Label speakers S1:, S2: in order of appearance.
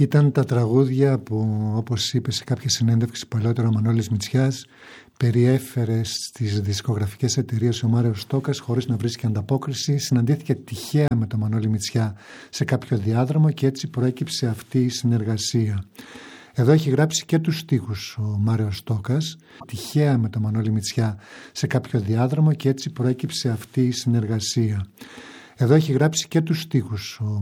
S1: Ήταν τα τραγούδια που, όπως είπε σε κάποια συνέντευξη παλαιότερα ο Μανώλης Μητσιάς, περιέφερε στις δισκογραφικές εταιρείες ο Μάριος Στόκας χωρίς να βρίσκει ανταπόκριση. Συναντήθηκε τυχαία με τον Μανώλη Μητσιά σε κάποιο διάδρομο και έτσι προέκυψε αυτή η συνεργασία. Εδώ έχει γράψει και τους στίχους ο Μάριος Στόκας, τυχαία με τον Μανώλη Μητσιά σε κάποιο διάδρομο και έτσι προέκυψε αυτή η συνεργασία. Εδώ έχει γράψει και τους στίχους ο